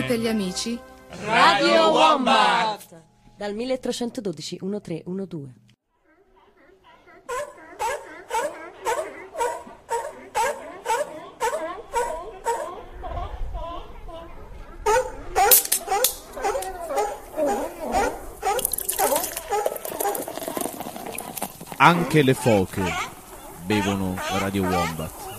E per gli amici? Radio Wombat! Dal 1312 1312. Anche le foche bevono Radio Wombat.